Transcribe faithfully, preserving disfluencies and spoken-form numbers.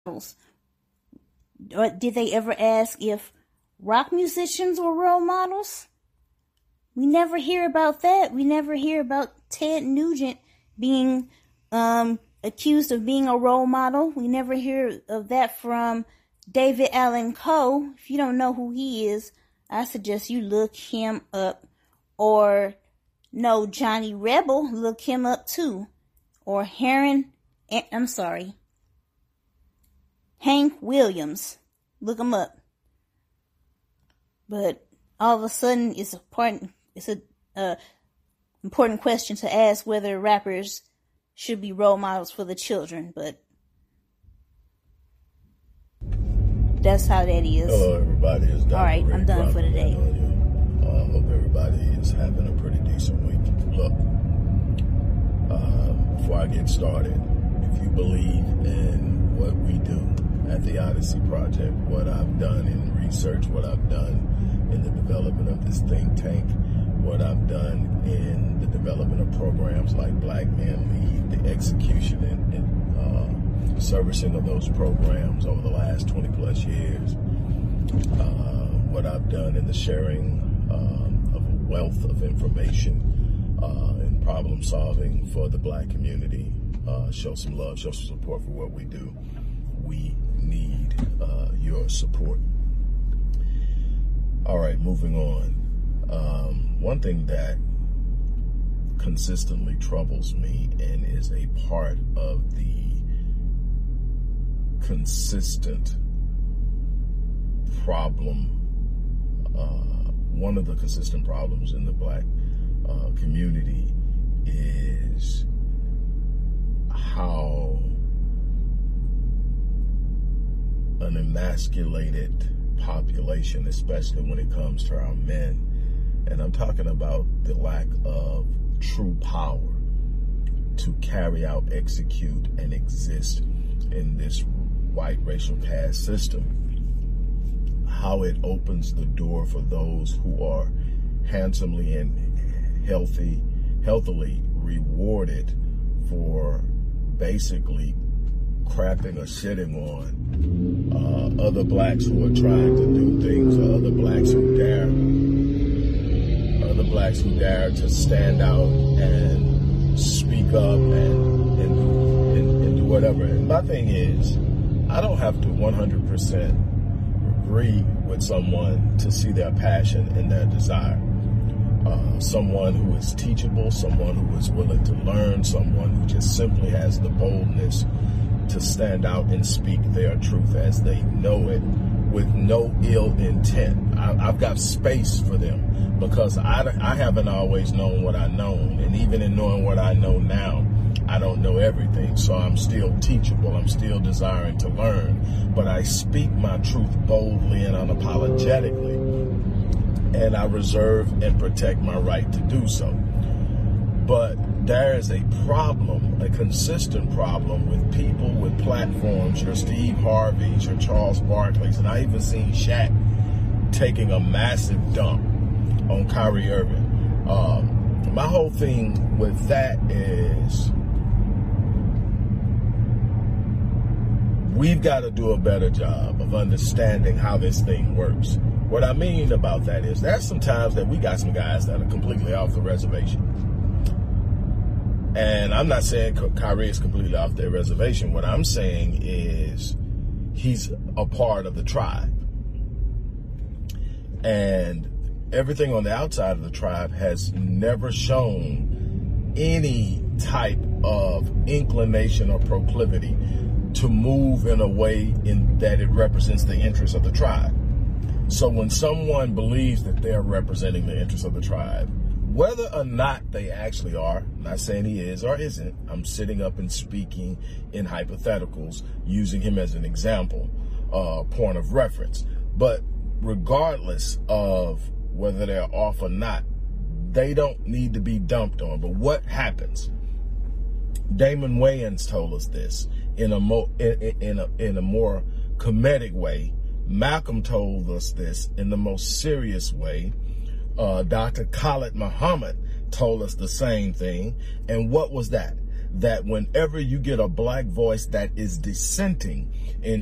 models. Or did they ever ask if rock musicians were role models? We never hear about that. We never hear about Ted Nugent being um, accused of being a role model. We never hear of that from David Allan Coe. If you don't know who he is, I suggest you look him up. Or no, Johnny Rebel, look him up too. Or Heron, I'm sorry, Hank Williams, look him up. But all of a sudden, it's a part, it's a uh, important question to ask whether rappers should be role models for the children. But that's how that is. Hello, everybody. It's Doctor All right, Ray I'm done Brown for today. I uh, hope everybody is having a pretty decent week. Look, uh, before I get started, if you believe in what we do at the Odyssey Project, what I've done in research, what I've done in the development of this think tank, what I've done in the development of programs like Black Men Lead, the execution and, and uh, servicing of those programs over the last twenty plus years, uh, what I've done in the sharing um, of a wealth of information uh, and problem solving for the Black community. Uh, show some love, show some support for what we do. We need uh, your support. All right, moving on. Um, one thing that consistently troubles me and is a part of the consistent problem, uh, one of the consistent problems in the Black uh, community is how an emasculated population, especially when it comes to our men, and I'm talking about the lack of true power to carry out, execute, and exist in this white racial caste system, how it opens the door for those who are handsomely and healthy, healthily rewarded for basically crapping or shitting on uh, other blacks who are trying to do things, or other blacks who dare, other blacks who dare to stand out and speak up and and do, and, and do whatever. And my thing is, I don't have to one hundred percent agree with someone to see their passion and their desire. Uh, someone who is teachable, someone who is willing to learn, someone who just simply has the boldness to stand out and speak their truth as they know it with no ill intent. I, I've got space for them because I, I haven't always known what I know. And even in knowing what I know now, I don't know everything. So I'm still teachable. I'm still desiring to learn. But I speak my truth boldly and unapologetically. And I reserve and protect my right to do so. But there is a problem, a consistent problem with people with platforms, your Steve Harveys, your Charles Barkleys, and I even seen Shaq taking a massive dump on Kyrie Irving. Um, my whole thing with that is we've got to do a better job of understanding how this thing works. What I mean about that is there's some times that we got some guys that are completely off the reservation. And I'm not saying Kyrie is completely off their reservation. What I'm saying is he's a part of the tribe. And everything on the outside of the tribe has never shown any type of inclination or proclivity to move in a way in that it represents the interests of the tribe. So when someone believes that they're representing the interests of the tribe, whether or not they actually are, I'm not saying he is or isn't, I'm sitting up and speaking in hypotheticals, using him as an example, uh, point of reference. But regardless of whether they're off or not, they don't need to be dumped on. But what happens? Damon Wayans told us this in a, mo- in, in, a, in a more comedic way. Malcolm told us this in the most serious way. Uh, Doctor Khalid Muhammad told us the same thing. And what was that? that whenever you get a black voice that is dissenting in